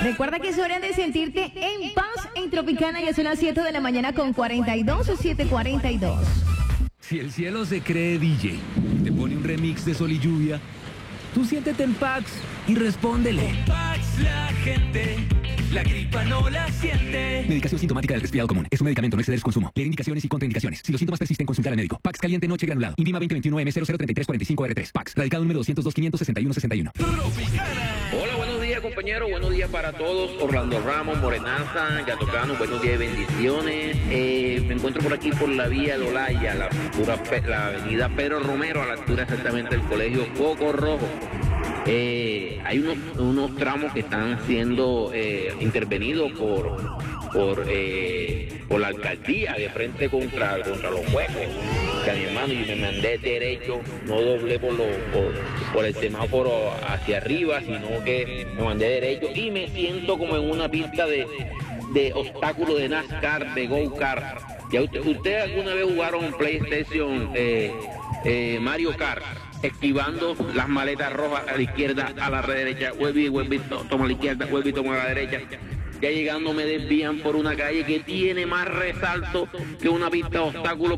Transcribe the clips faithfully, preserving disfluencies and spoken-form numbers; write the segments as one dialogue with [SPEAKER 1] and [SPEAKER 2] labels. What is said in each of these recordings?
[SPEAKER 1] Recuerda que es hora de sentirte en paz en Tropicana. Ya son las siete de la mañana con cuarenta y dos o siete cuarenta y dos.
[SPEAKER 2] Si el cielo se cree D J, te pone un remix de Sol y Lluvia, tú siéntete en Pax y respóndele.
[SPEAKER 3] Con Pax la gente, la gripa no la siente.
[SPEAKER 2] Medicación sintomática del resfriado común. Es un medicamento, no exceder su consumo. Leer indicaciones y contraindicaciones. Si los síntomas persisten, consultar al médico. Pax caliente noche granulado. Invima veinte veintiuno M cero cero treinta y tres cuarenta y cinco R tres. Pax. Radicado número doscientos dos quinientos sesenta y uno sesenta y uno.
[SPEAKER 4] Hola, buenos días, compañeros. Buenos días para todos. Orlando Ramos, Morenaza, Yatocano. Buenos días y bendiciones. Eh, me encuentro por aquí por la vía de Olaya, la, pura, la avenida Pedro Romero, a la altura exactamente del colegio Coco Rojo. Eh, hay unos, unos tramos que están siendo eh, intervenidos por por, eh, por la alcaldía de frente contra, contra los huecos. Que a mi hermano, yo me mandé derecho, no doblé por, lo, por, por el semáforo hacia arriba, sino que me mandé derecho y me siento como en una pista de, de obstáculos de NASCAR, de go-kart. ¿Ya usted, usted alguna vez jugaron PlayStation eh, eh, Mario Kart? Esquivando las maletas rojas a la izquierda, a la derecha, vuelve y vuelve, toma a la izquierda, vuelve y toma a la derecha. Ya llegando me desvían por una calle que tiene más resalto que una pista de obstáculos.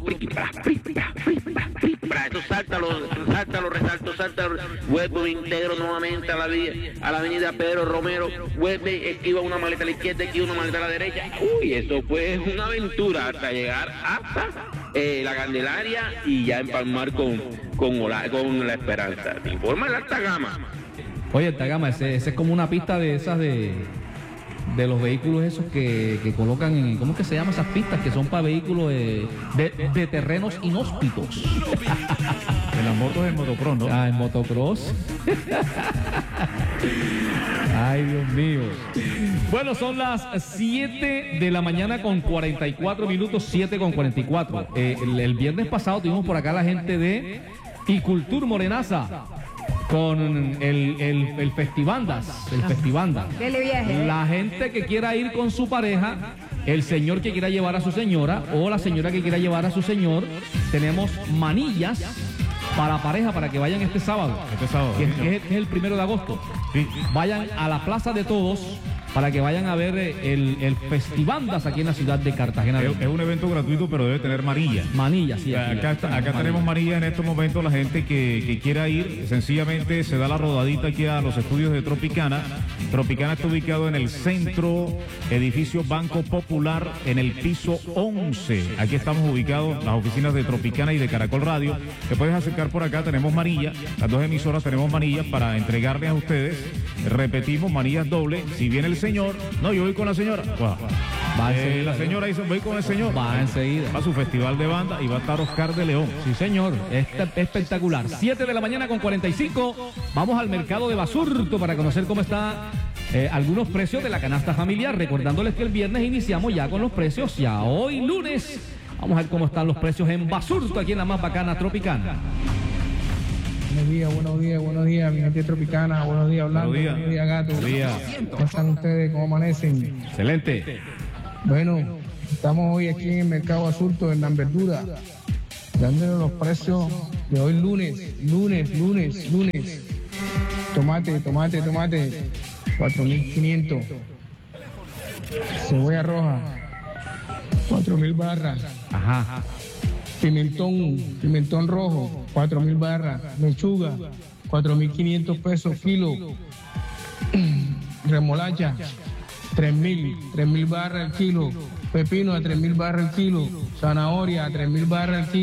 [SPEAKER 4] Eso salta los, salta los resaltos, salta, vuelvo, me integro nuevamente a la, vía, a la avenida Pedro Romero, vuelve, esquiva una maleta a la izquierda, esquiva una maleta a la derecha. Uy, eso fue una aventura hasta llegar hasta eh, la Candelaria y ya empalmar con, con, la, con la Esperanza. Me informa el Alta Gama.
[SPEAKER 5] Oye, Alta Gama, ese, ese es como una pista de esas de... de los vehículos esos que, que colocan en... ¿Cómo es que se llaman esas pistas? Que son para vehículos de, de, de terrenos inhóspitos.
[SPEAKER 6] En las motos en motocross, ¿no?
[SPEAKER 5] Ah, en motocross. Ay, Dios mío. Bueno, son las siete de la mañana con cuarenta y cuatro minutos, siete con cuarenta y cuatro. Eh, el, el viernes pasado tuvimos por acá la gente de Icultur Morenaza con el, el, el Festivandas, el Festivandas.
[SPEAKER 1] Dele viaje.
[SPEAKER 5] La gente que quiera ir con su pareja, el señor que quiera llevar a su señora o la señora que quiera llevar a su señor, tenemos manillas para pareja para que vayan este sábado,
[SPEAKER 6] Este sábado.
[SPEAKER 5] que, que es, que es el primero de agosto.
[SPEAKER 6] Sí.
[SPEAKER 5] Vayan a la Plaza de Todos para que vayan a ver el, el Festivandas aquí en la ciudad de Cartagena.
[SPEAKER 6] Es, es un evento gratuito, pero debe tener manilla.
[SPEAKER 5] Manillas, sí. Aquí,
[SPEAKER 6] Acá, está- acá tenemos manilla en estos momentos. La gente que, que quiera ir, sencillamente se da la rodadita aquí a los estudios de Tropicana. Tropicana está ubicado en el centro, edificio Banco Popular, en el piso once. Aquí estamos ubicados, las oficinas de Tropicana y de Caracol Radio. Te puedes acercar por acá, tenemos manilla. Las dos emisoras tenemos manillas para entregarles a ustedes. Repetimos, manillas doble. Si viene el señor, no, yo voy con la señora. Wow.
[SPEAKER 5] Va
[SPEAKER 6] Eh,
[SPEAKER 5] enseguida,
[SPEAKER 6] la señora dice, voy con el señor.
[SPEAKER 5] Va enseguida.
[SPEAKER 6] Va a su festival de banda y va a estar Oscar de León.
[SPEAKER 5] Sí, señor, este, espectacular. siete de la mañana con cuarenta y cinco. Vamos al mercado de Basurto para conocer cómo está eh, algunos precios de la canasta familiar. Recordándoles que el viernes iniciamos ya con los precios. Ya hoy lunes vamos a ver cómo están los precios en Basurto, aquí en la más bacana Tropicana.
[SPEAKER 7] Buenos días, buenos días, buenos días, mi gente tropicana, buenos días, Orlando,
[SPEAKER 6] Buenos días.
[SPEAKER 7] buenos días, Gato.
[SPEAKER 6] Buenos días.
[SPEAKER 7] ¿Cómo están ustedes? ¿Cómo amanecen?
[SPEAKER 5] Excelente.
[SPEAKER 7] Bueno, estamos hoy aquí en el Mercado Basurto, en la verdura, dándole los precios de hoy lunes, lunes, lunes, lunes. Tomate, tomate, tomate, cuatro mil quinientos. Cebolla roja, cuatro mil barras.
[SPEAKER 5] Ajá.
[SPEAKER 7] Pimentón, pimentón rojo, cuatro mil barras. Lechuga, cuatro mil quinientos pesos kilo. Remolacha, tres mil, tres mil barras el kilo. Pepino a tres mil barras el kilo. Zanahoria a tres mil barras el kilo.